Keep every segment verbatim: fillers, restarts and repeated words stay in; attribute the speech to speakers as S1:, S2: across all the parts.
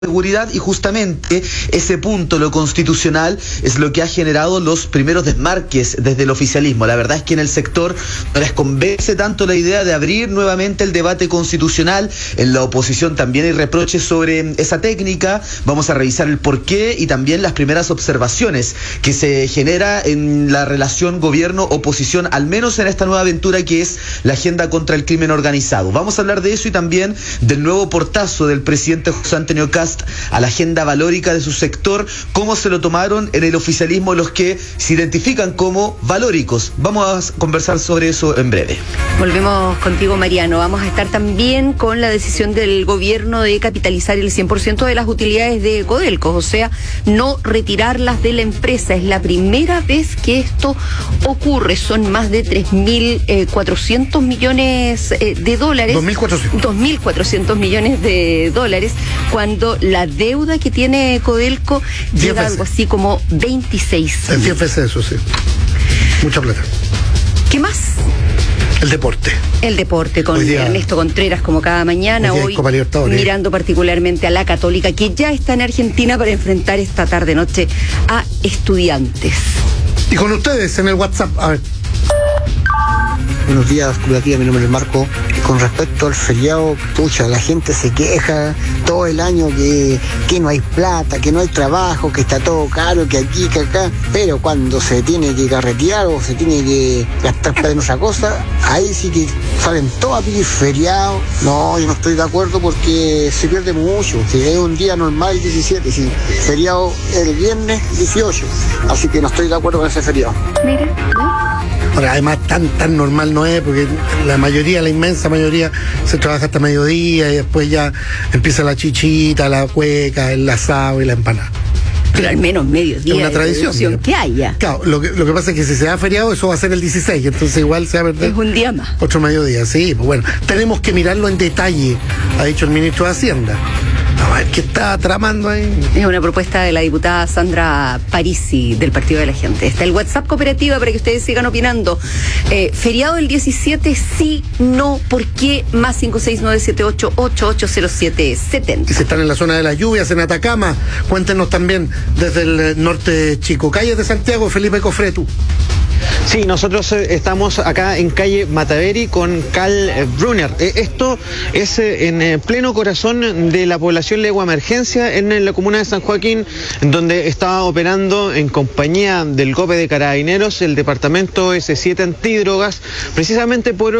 S1: seguridad, y justamente ese punto, lo constitucional, es lo que ha generado los primeros desmarques desde el oficialismo. La verdad es que en el sector no les convence tanto la idea de abrir nuevamente el debate constitucional. En la oposición también hay reproches sobre esa técnica. Vamos a revisar el porqué y también las primeras observaciones que se genera en la relación gobierno-oposición, al menos en esta nueva aventura que es la agenda contra el crimen organizado. Vamos a hablar de eso y también del nuevo portazo del presidente José Antonio Kast a la agenda valórica de su sector, cómo se lo tomaron en el oficialismo los que se identifican como valóricos. Vamos a conversar sobre eso en breve.
S2: Volvemos contigo, Mariano. Vamos a estar también con la decisión del gobierno de capitalizar el cien por ciento de las utilidades de Codelco, o sea, no retirarlas de la empresa. Es la primera vez que esto ocurre. Son más de tres mil cuatrocientos millones eh, de dólares.
S3: dos mil cuatrocientos.
S2: dos mil cuatrocientos millones de dólares, cuando la deuda que tiene Codelco llega a algo así como veintiséis.
S3: En diez veces eso, sí. Mucha plata.
S2: ¿Qué más?
S3: El deporte.
S2: El deporte con
S3: día,
S2: Ernesto Contreras, como cada mañana, hoy, hoy mirando particularmente a la Católica, que ya está en Argentina para enfrentar esta tarde-noche a Estudiantes.
S3: Y con ustedes en el WhatsApp, a ver.
S4: Buenos días, cooperativa, mi nombre es Marco. Con respecto al feriado, pucha, la gente se queja todo el año que, que no hay plata, que no hay trabajo, que está todo caro, que aquí, que acá. Pero cuando se tiene que carretear o se tiene que gastar plata en otra cosa, ahí sí que salen todos a pedir feriado. No, yo no estoy de acuerdo porque se pierde mucho. Si es un día normal, diecisiete, si feriado el viernes, dieciocho. Así que no estoy de acuerdo con ese feriado.
S2: Mira, ¿no?
S3: Ahora, además, tan tan normal no es, porque la mayoría, la inmensa mayoría, se trabaja hasta mediodía y después ya empieza la chichita, la cueca, el asado y la empanada.
S2: Pero al menos mediodía.
S3: Es una tradición
S2: que haya.
S3: Claro, lo que, lo que pasa es que si se da feriado, eso va a ser el dieciséis, entonces igual se va a perder.
S2: Es un día más.
S3: Otro mediodía, sí. Pues bueno, tenemos que mirarlo en detalle, ha dicho el ministro de Hacienda. A ver qué está tramando ahí.
S2: Es una propuesta de la diputada Sandra Parisi, del Partido de la Gente. Está el WhatsApp cooperativa para que ustedes sigan opinando. Eh, feriado el diecisiete, sí, no, ¿por qué? Más cinco seis nueve siete ocho ocho ocho cero siete siete cero.
S3: Y si están en la zona de las lluvias, en Atacama, cuéntenos también desde el norte chico. Calles de Santiago, Felipe Cofretu.
S5: Sí, nosotros eh, estamos acá en calle Mataveri con Carl eh, Brunner. Eh, esto es eh, en eh, pleno corazón de la población Legua Emergencia, en, en la comuna de San Joaquín, donde estaba operando en compañía del G O P de Carabineros el departamento ese siete antidrogas, precisamente por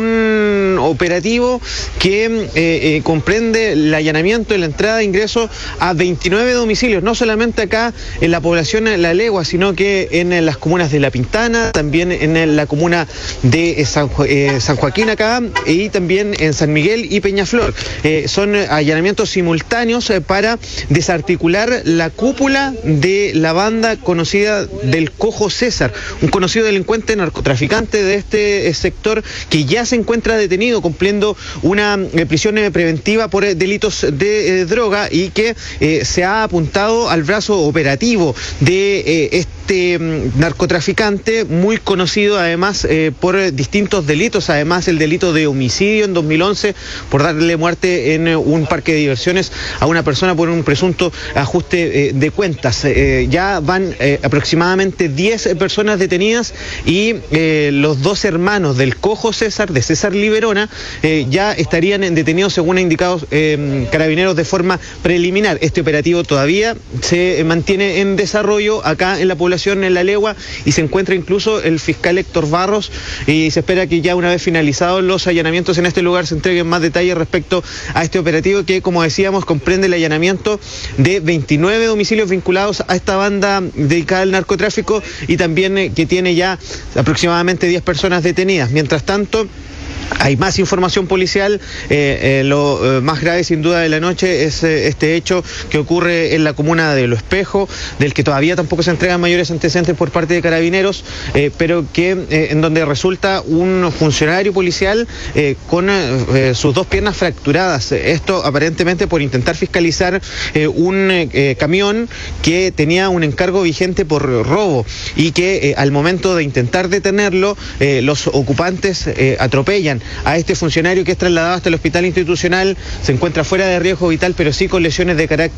S5: un operativo que eh, eh, comprende el allanamiento y la entrada de ingreso a veintinueve domicilios, no solamente acá en la población La Legua, sino que en, en las comunas de La Pintana, también en la comuna de San, jo eh, San Joaquín acá, y también en San Miguel y Peñaflor. Eh, son allanamientos simultáneos eh, para desarticular la cúpula de la banda conocida del Cojo César, un conocido delincuente narcotraficante de este eh, sector que ya se encuentra detenido cumpliendo una eh, prisión eh, preventiva por eh, delitos de eh, droga, y que eh, se ha apuntado al brazo operativo de eh, este mm, narcotraficante, muy conocido además eh, por eh, distintos delitos, además el delito de homicidio en dos mil once por darle muerte en eh, un parque de diversiones a una persona por un presunto ajuste eh, de cuentas. Eh, ya van eh, aproximadamente diez personas detenidas, y eh, los dos hermanos del Cojo César, de César Liberona, eh, ya estarían detenidos según ha indicado eh, Carabineros de forma preliminar. Este operativo todavía se mantiene en desarrollo acá en la población en La Legua, y se encuentra incluso el fiscal Héctor Barros, y se espera que ya una vez finalizados los allanamientos en este lugar se entreguen más detalles respecto a este operativo que, como decíamos, comprende el allanamiento de veintinueve domicilios vinculados a esta banda dedicada al narcotráfico, y también eh, que tiene ya aproximadamente diez personas detenidas. Mientras tanto, hay más información policial. Eh, eh, lo eh, más grave sin duda de la noche es eh, este hecho que ocurre en la comuna de Lo Espejo, del que todavía tampoco se entregan mayores antecedentes por parte de Carabineros, eh, pero que eh, en donde resulta un funcionario policial eh, con eh, sus dos piernas fracturadas. Esto aparentemente por intentar fiscalizar eh, un eh, camión que tenía un encargo vigente por robo, y que eh, al momento de intentar detenerlo, eh, los ocupantes eh, atropellan repatrian a este funcionario que es trasladado hasta el hospital institucional. Se encuentra fuera de riesgo vital, pero sí con lesiones de carácter